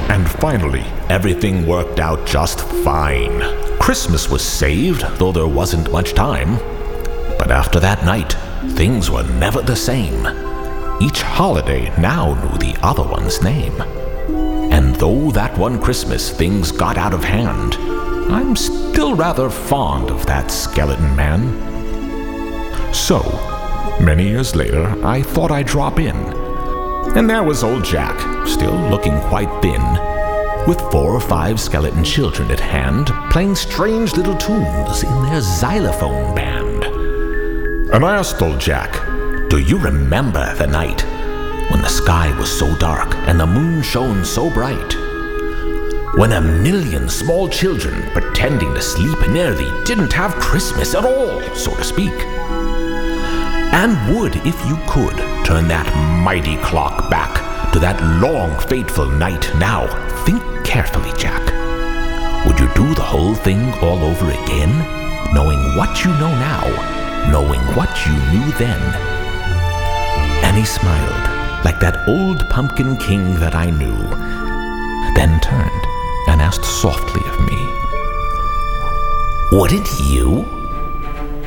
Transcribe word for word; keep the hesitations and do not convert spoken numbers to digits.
And finally, everything worked out just fine. Christmas was saved, though there wasn't much time. But after that night, things were never the same. Each holiday now knew the other one's name. And though that one Christmas things got out of hand, I'm still rather fond of that skeleton man. So, many years later, I thought I'd drop in. And there was old Jack, still looking quite thin, with four or five skeleton children at hand, playing strange little tunes in their xylophone band. And I asked old Jack, "Do you remember the night when the sky was so dark and the moon shone so bright? When a million small children, pretending to sleep nearly, didn't have Christmas at all, so to speak? And would, if you could, turn that mighty clock back to that long, fateful night now, think carefully, Jack. Would you do the whole thing all over again, knowing what you know now, knowing what you knew then?" And he smiled, like that old pumpkin king that I knew, then turned and asked softly of me, "Wouldn't you?"